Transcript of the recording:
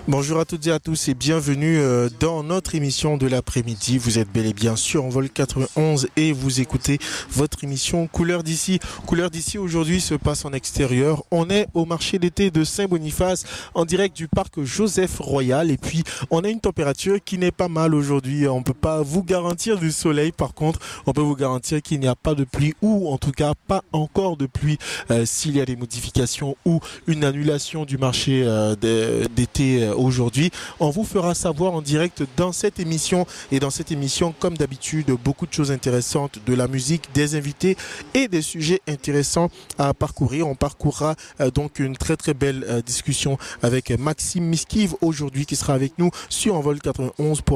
Bonjour à toutes et à tous et bienvenue dans notre émission de l'après-midi. Vous êtes bel et bien sur Envol 91 et vous écoutez votre émission Couleur d'ici. Couleur d'ici aujourd'hui se passe en extérieur. On est au marché d'été de Saint-Boniface en direct du parc Joseph Royal et puis on a une température qui n'est pas mal aujourd'hui. On ne peut pas vous garantir du soleil, par contre on peut vous garantir qu'il n'y a pas de pluie ou en tout cas pas encore de pluie s'il y a des modifications ou une annulation du marché d'été aujourd'hui. On vous fera savoir en direct dans cette émission et dans cette émission comme d'habitude beaucoup de choses intéressantes, de la musique, des invités et des sujets intéressants à parcourir. On parcourra donc une très très belle discussion avec Maxime Miskive aujourd'hui qui sera avec nous sur Envol 91 pour